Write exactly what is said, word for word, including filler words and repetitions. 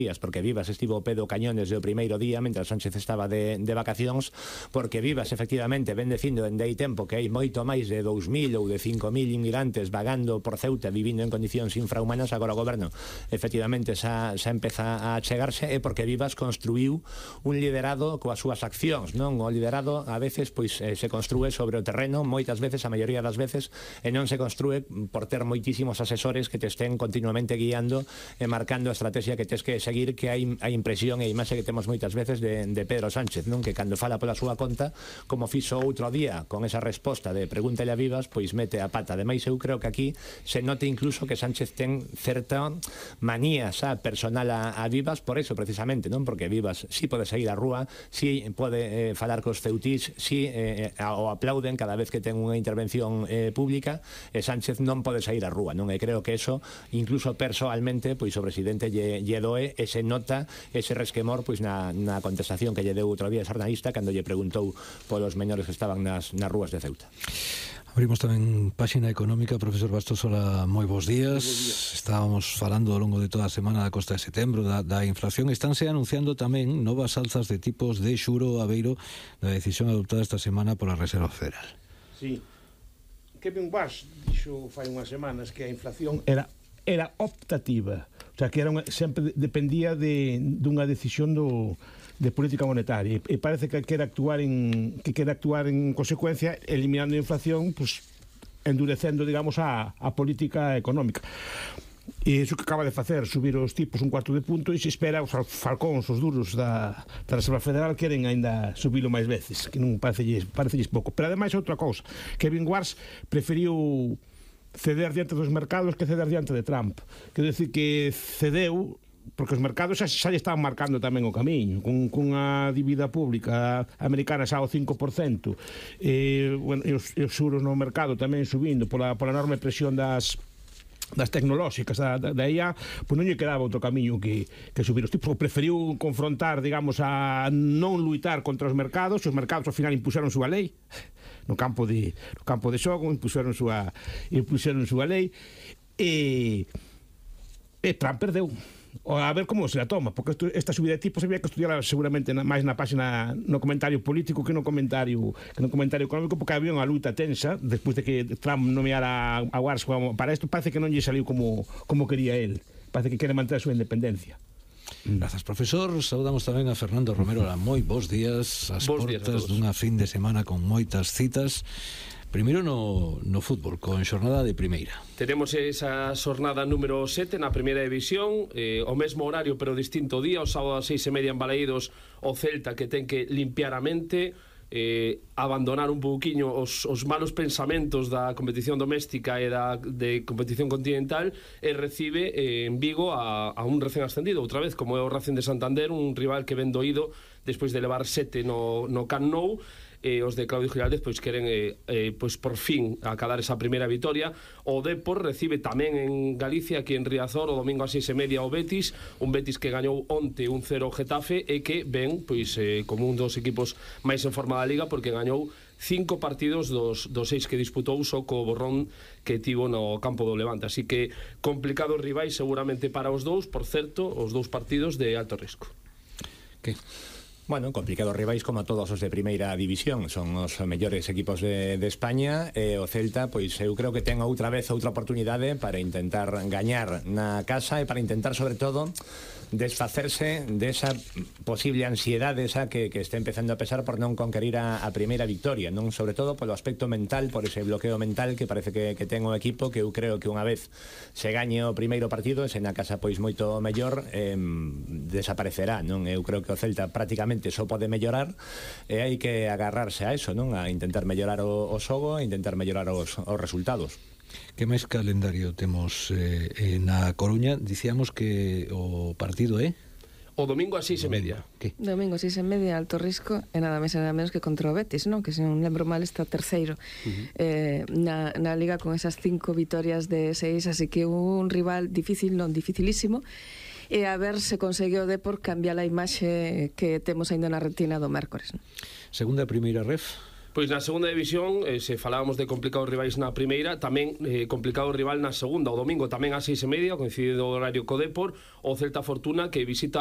porque Vivas estivo ao pé do cañón desde o primeiro día, mentre Sánchez estaba de, de vacacións, porque Vivas efectivamente ven dicindo dende hai tempo que hai moito máis de dous mil ou de cinco mil inmigrantes vagando por Ceuta, vivindo en condicións infrahumanas. Agora o goberno efectivamente xa, xa empeza a chegarse, é porque Vivas construiu un liderado coas súas accións, non? O liderado a veces pois eh, se construe sobre o terreno, moitas veces, a maioría das veces, e non se construe por ter moitísimos asesores que te estén continuamente guiando e marcando a estrategia que tes que seguir, que hai a impresión e a imaxe que temos moitas veces de, de Pedro Sánchez, non? Que cando fala pola súa conta, como fixo outro día con esa resposta de pregúntale a Vivas, pois mete a pata. Ademais, eu creo que aquí se note incluso que Sánchez ten certa manía xa personal a, a Vivas, por eso precisamente, non? Porque Vivas si pode sair á rúa, si pode eh, falar cos ceutís, si eh, o aplauden cada vez que ten unha intervención eh, pública, e Sánchez non pode sair á rúa, non? E creo que eso, incluso persoalmente, pois o presidente lle, lle doe, e se nota ese resquemor pois na, na contestación que lle deu outro día a xornalista cando lle preguntou polos menores que estaban nas, nas rúas de Ceuta. Abrimos tamén páxina económica. Profesor Bastos, hola, moi bons días. días. Estábamos falando ao longo de toda a semana da costa de setembro da, da inflación. Estánse anunciando tamén novas alzas de tipos de xuro a beiro da decisión adoptada esta semana pola Reserva Federal. Sí. Kevin Walsh dixo fai unhas semanas que a inflación era era optativa, o sea, que era unha, sempre dependía de dunha decisión do de política monetaria, e parece que quere actuar en que quere actuar en consecuencia, eliminando a inflación, pues endurecendo, digamos, a, a política económica. E iso que acaba de facer, subir os tipos un cuarto de punto, e se espera os falcóns, os duros da, da Reserva Federal queren aínda subilo máis veces, que non parecelles, parecelles pouco. Pero ademais outra cousa, Kevin Walsh preferiu ceder diante dos mercados que ceder diante de Trump. Quero dicir que cedeu porque os mercados xa, xa lle estaban marcando tamén o camiño, con, con a dívida pública americana xa ao cinco por cento, e, bueno, e, os, e os xuros no mercado tamén subindo pola, pola enorme presión das das tecnolóxicas da, da, da I A, pois non lle quedaba outro camiño que, que subir os tipos. Preferiu confrontar, digamos, a non luitar contra os mercados. Os mercados ao final impuxeron súa lei no campo de no campo de xogo, impuxeron súa impuxeron súa lei, e e Trump perdeu. O a ver como se la toma, porque esto, esta subida de tipos había que estudiarla seguramente na, máis na página, no comentario político que no comentario que no comentario económico, porque había unha luta tensa despois de que Trump nomeara a Walsh para isto. Parece que non lle saliu como, como quería él, parece que quere manter a súa independencia. Grazas, profesor. Saudamos tamén a Fernando Romero. A moi bons días, as bos portas dunha fin de semana con moitas citas. Primeiro no, no fútbol, con xornada de primeira. Tenemos esa xornada número sete na primeira división, eh, o mesmo horario pero distinto día. O sábado a seis e media en Balaídos, o Celta, que ten que limpiar a mente, eh, abandonar un pouquiño os, os malos pensamentos da competición doméstica e da de competición continental, e recibe eh, en Vigo a, a un recén ascendido outra vez, como é o Racing de Santander, un rival que ven doído despois de levar sete no, no Camp Nou. E os de Claudio Giraldez pois queren eh, eh, pois por fin acadar esa primeira vitoria. O Depor recibe tamén en Galicia, aquí en Riazor, o domingo a seis e media o Betis, un Betis que gañou onte un cero o Getafe, e que ven pois eh, como un dos equipos máis en forma da Liga, porque gañou cinco partidos dos, dos seis que disputou, só co borrón que tivo no campo do Levante. Así que complicados rivais seguramente para os dous, por certo, os dous partidos de alto risco. Que? Bueno, complicados rivais como todos os de primeira división, son os mellores equipos de, de España, e o Celta, pois eu creo que ten outra vez outra oportunidade para intentar gañar na casa, e para intentar, sobre todo, desfacerse desa posible ansiedade esa que, que está empezando a pesar por non conquerir a, a primeira victoria, non? Sobre todo polo aspecto mental, por ese bloqueo mental que parece que, que ten o equipo, que eu creo que unha vez se gañe o primeiro partido, se na casa pois moito mellor, eh, desaparecerá, non? Eu creo que o Celta prácticamente só pode mellorar, e hai que agarrarse a eso, non? A intentar mellorar o, o xogo, a intentar mellorar os, os resultados. Que máis calendario temos eh, na Coruña? Dicíamos que o partido é o domingo a seis e media. Que? Domingo a seis e media, alto risco, e nada máis e nada menos que contra o Betis, non? Que se non lembro mal está terceiro uh-huh. eh, na, na Liga, con esas cinco vitorias de seis, así que un rival difícil, non dificilísimo, e a ver se consegue o Depor cambiar a imaxe que temos ainda na retina do mércores, non? Segunda e primeira ref. Pois na segunda división, eh, se falábamos de complicados rivais na primeira, tamén eh, complicado rival na segunda. O domingo tamén ás seis e media, coincide o horario co Depor, o Celta Fortuna, que visita